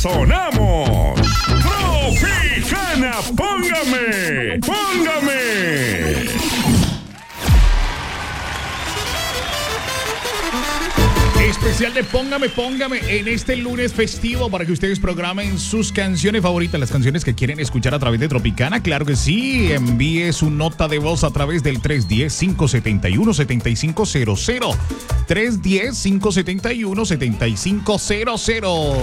Sonamos Tropicana, póngame, póngame. Especial de Póngame, Póngame en este lunes festivo para que ustedes programen sus canciones favoritas, las canciones que quieren escuchar a través de Tropicana. Claro que sí, envíe su nota de voz a través del 310-571-7500. 310-571-7500.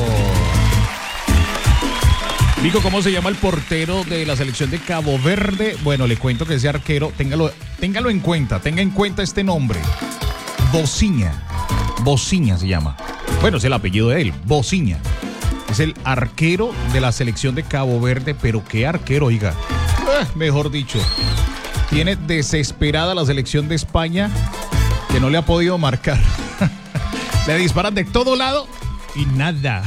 Digo, ¿cómo se llama el portero de la selección de Cabo Verde? Bueno, le cuento que ese arquero, téngalo en cuenta, tenga en cuenta este nombre. Bociña se llama. Bueno, es el apellido de él, Bociña. Es el arquero de la selección de Cabo Verde, pero qué arquero, oiga. Mejor dicho, tiene desesperada la selección de España que no le ha podido marcar. Le disparan de todo lado y nada.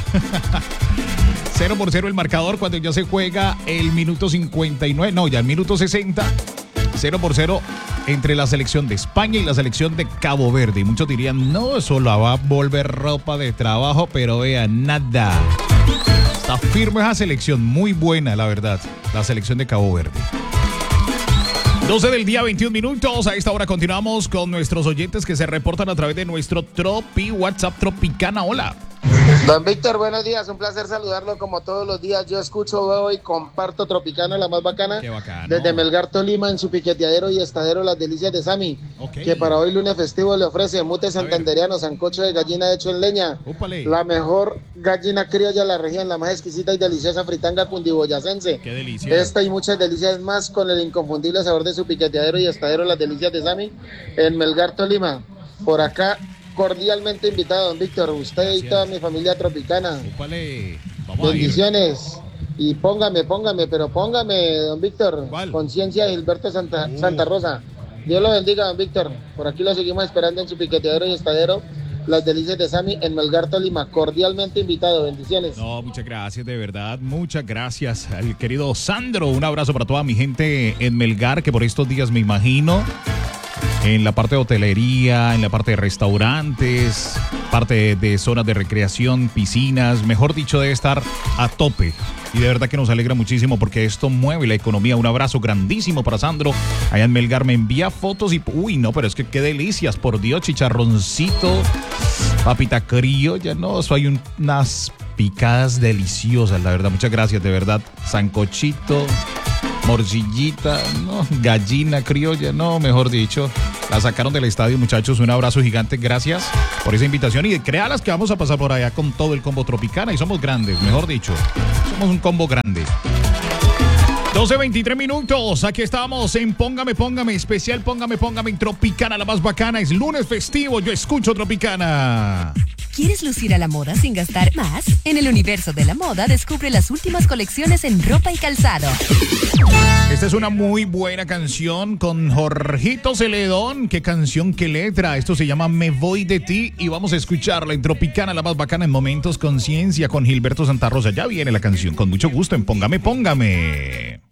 0-0 el marcador cuando ya se juega el minuto 59, no, ya el minuto 60. 0-0 entre la selección de España y la selección de Cabo Verde. Y muchos dirían, no, eso la va a volver ropa de trabajo, pero vean, nada. Está firme esa selección, muy buena, la verdad, la selección de Cabo Verde. 12 del día, 21 minutos. A esta hora continuamos con nuestros oyentes que se reportan a través de nuestro WhatsApp Tropicana. Hola. Don Víctor, buenos días, un placer saludarlo como todos los días. Yo escucho, veo y comparto Tropicana, la más bacana. Qué bacano. Desde Melgar, Tolima, en su piqueteadero y estadero Las Delicias de Sammy. Okay. Que para hoy lunes festivo le ofrece mute santanderiano, sancocho de gallina hecho en leña. Úpale. La mejor gallina criolla de la región, la más exquisita y deliciosa fritanga cundiboyacense. Qué delicia. Esta y muchas delicias más con el inconfundible sabor de su piqueteadero y estadero Las Delicias de Sammy en Melgar, Tolima. Por acá, cordialmente invitado, don Víctor, usted Gracias. Y toda mi familia tropicana. Úpale. Vamos bendiciones. Y póngame, don Víctor. ¿Cuál? Conciencia de Gilberto Santa Rosa. Dios lo bendiga, don Víctor. Por aquí lo seguimos esperando en su piqueteadero y estadero Las Delicias de Sammy en Melgar, Tolima. Cordialmente invitado, bendiciones. No, muchas gracias, de verdad, muchas gracias al querido Sandro. Un abrazo para toda mi gente en Melgar, que por estos días me imagino en la parte de hotelería, en la parte de restaurantes, parte de zonas de recreación, piscinas, mejor dicho, debe estar a tope. Y de verdad que nos alegra muchísimo porque esto mueve la economía. Un abrazo grandísimo para Sandro. Allá en Melgar me envía fotos y... Uy, no, pero es que qué delicias, por Dios, chicharroncito, papita criolla, no, eso hay unas picadas deliciosas, la verdad. Muchas gracias, de verdad. Sancochito, morcillita, no, gallina criolla, no, mejor dicho. La sacaron del estadio, muchachos. Un abrazo gigante, gracias por esa invitación. Y créalas que vamos a pasar por allá con todo el combo Tropicana. Y somos grandes, mejor dicho. Somos un combo grande. 12:23 minutos. Aquí estamos en Póngame, Póngame. Especial Póngame, Póngame en Tropicana, la más bacana. Es lunes festivo. Yo escucho Tropicana. ¿Quieres lucir a la moda sin gastar más? En el universo de la moda descubre las últimas colecciones en ropa y calzado. Esta es una muy buena canción con Jorgito Celedón. Qué canción, qué letra. Esto se llama Me Voy de Ti y vamos a escucharla en Tropicana, la más bacana en Momentos Conciencia con Gilberto Santa Rosa. Ya viene la canción, con mucho gusto en Póngame, Póngame.